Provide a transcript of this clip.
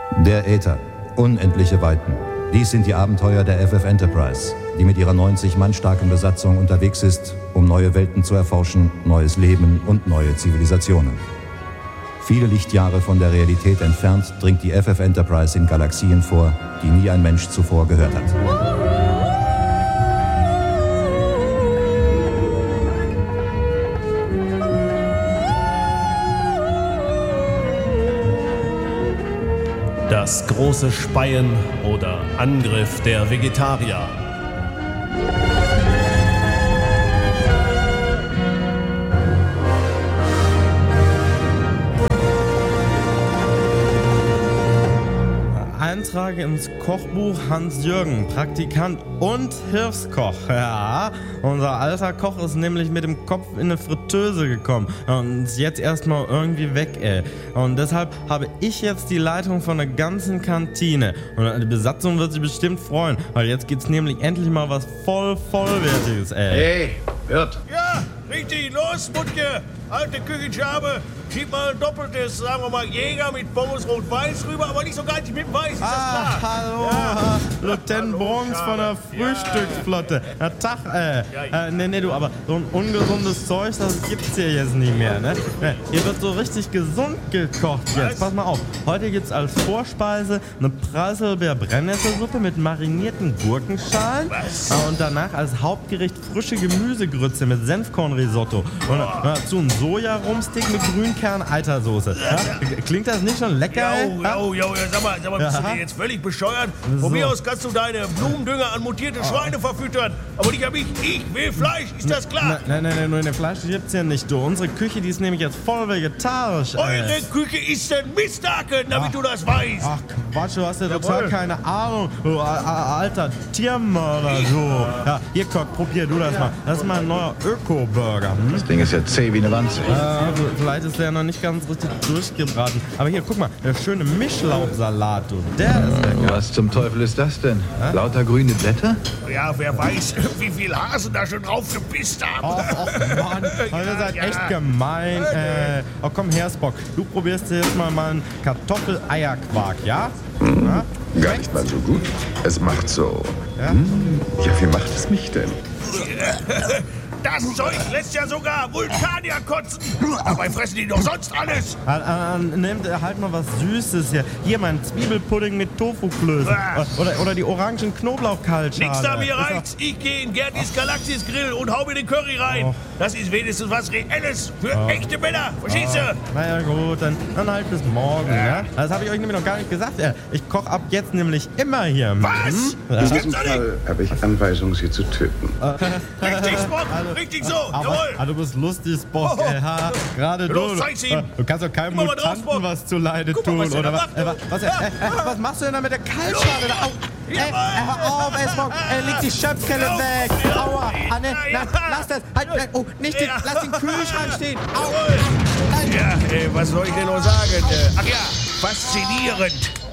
Der Äther. Unendliche Weiten. Dies sind die Abenteuer der FF Enterprise, die mit ihrer 90 Mann starken Besatzung unterwegs ist, um neue Welten zu erforschen, neues Leben und neue Zivilisationen. Viele Lichtjahre von der Realität entfernt dringt die FF Enterprise in Galaxien vor, die nie ein Mensch zuvor gehört hat. Das große Speien oder Angriff der Vegetarier. Eintrage ins Kochbuch Hans-Jürgen, Praktikant und Hilfskoch. Ja, unser alter Koch ist nämlich mit dem Kopf in eine Fritteuse gekommen und ist jetzt erstmal irgendwie weg, ey. Und deshalb habe ich jetzt die Leitung von der ganzen Kantine. Und die Besatzung wird sich bestimmt freuen, weil jetzt gibt's nämlich endlich mal was vollwertiges, ey. Hey, Wirt. Ja, richtig, los, Mutke. Alte Küchenschabe, schieb mal ein doppeltes, sagen wir mal, Jäger mit Pommes rot-weiß rüber, aber nicht so geizig mit dem Weiß, ist das klar? Hallo, Ja. Lieutenant Bronx von der Frühstücksflotte. Na, Tag, Ja. nee, du, aber so ein ungesundes Zeug, das gibt's hier jetzt nicht mehr, ne? Hier wird so richtig gesund gekocht jetzt. Pass mal auf, heute gibt's als Vorspeise eine Preiselbeer-Brennnesselsuppe mit marinierten Gurkenschalen. Und danach als Hauptgericht frische Gemüsegrütze mit Senfkornrisotto. Und dazu ein Soja-Rumstick mit Grünkern-Eitersoße. Ja? Klingt das nicht schon lecker? Jo, sag mal, bist du denn jetzt völlig bescheuert? Von mir aus kannst du deine Blumendünger an mutierte Schweine verfüttern. Aber nicht an mich, ich will Fleisch, ist das klar? Nein, nur den Fleisch gibt's ja nicht, du. Unsere Küche, die ist nämlich jetzt voll vegetarisch. Eure Küche ist ein Misthaken, damit du das weißt. Ach Quatsch, du hast ja total keine Ahnung. Du alter Tiermörder, du. Ja, hier, Koch, probier du das mal. Das ist mein neuer Öko-Burger. Das Ding ist ja zäh wie eine Wanze. Vielleicht ist der noch nicht ganz richtig durchgebraten. Aber hier, guck mal, der schöne Mischlaubsalat, du. Der ist lecker. Was zum Teufel ist das denn? Lauter grüne Blätter? Ja, wer weiß, wie viel Hasen da schon drauf gepisst haben. Och Mann, ihr seid echt gemein. Oh, komm her, Spock. Du probierst jetzt mal meinen Kartoffel-Eierquark, ja? Ja? Gar nicht mal so gut. Es macht so. Ja, wie macht es mich denn? Das Zeug lässt ja sogar Vulkanier kotzen. Dabei fressen die doch sonst alles. Nehmt halt mal was Süßes hier. Hier, mein Zwiebelpudding mit Tofuklößen. Oder die orangen Knoblauchkaltschale. Nix da mir reicht's. Ich gehe in Gertis Galaxis Grill und hau mir den Curry rein. Das ist wenigstens was Reelles für echte Männer. Verstehst du? Na ja, gut, dann halt bis morgen, ne? Das habe ich euch nämlich noch gar nicht gesagt. Ich koche ab jetzt nämlich immer hier. Was? In diesem Fall habe ich Anweisung, Sie zu töten. Richtig, Spock. Richtig so. Jawohl. Du bist lustig, Spock. Gerade Los, du. zeig's ihm. Du kannst doch keinem Guck mal drauf, Mutanten Spock. was zuleide Guck mal, tun, was der oder da was? macht. Was machst du denn da mit der Kaltschale? Hör auf, Spock. Leg die Schöpfkelle weg. Aua. Ne, lass das. Halt, oh, nicht lass den Kühlschrank stehen. Au. Ja, was soll ich denn noch sagen? Ach ja, faszinierend.